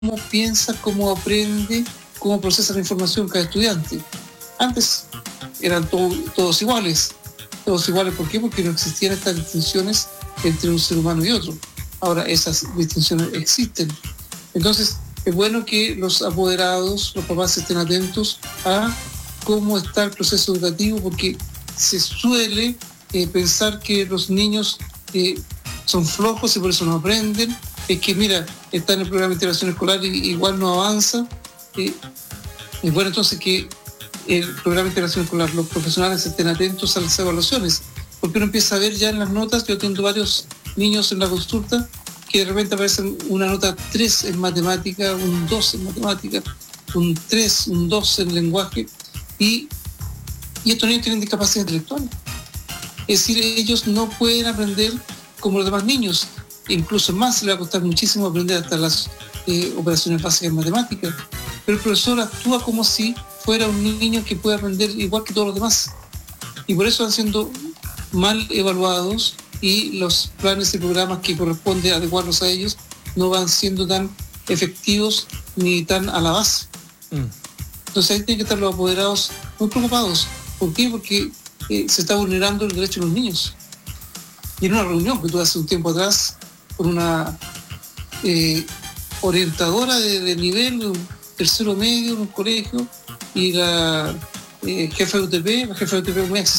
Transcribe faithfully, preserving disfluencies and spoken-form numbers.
cómo piensa, cómo aprende, cómo procesa la información cada estudiante. Antes eran to- todos iguales. Todos iguales, ¿por qué? Porque no existían estas distinciones entre un ser humano y otro. Ahora esas distinciones existen. Entonces, es bueno que los apoderados, los papás estén atentos a cómo está el proceso educativo, porque se suele eh, pensar que los niños eh, son flojos y por eso no aprenden. Es que, mira, está en el programa de integración escolar y igual no avanza. Eh, es bueno entonces que el programa de integración escolar, los profesionales estén atentos a las evaluaciones, porque uno empieza a ver ya en las notas. Yo tengo varios niños en la consulta que de repente aparecen una nota tres en matemática, un dos en matemática, un tres, un dos en lenguaje, y, y estos niños tienen discapacidad intelectual. Es decir, ellos no pueden aprender como los demás niños. Incluso más se les va a costar muchísimo aprender hasta las eh, operaciones básicas en matemáticas. Pero el profesor actúa como si fuera un niño que puede aprender igual que todos los demás. Y por eso van siendo mal evaluados y los planes y programas que corresponde adecuarlos a ellos no van siendo tan efectivos ni tan a la base. Mm. Entonces ahí tienen que estar los apoderados muy preocupados. ¿Por qué? Porque eh, se está vulnerando el derecho de los niños. Y en una reunión que tuve hace un tiempo atrás con una eh, orientadora de, de nivel, de un tercero medio en un colegio, y la eh, jefa de U T P, la jefa de U T P muy accesible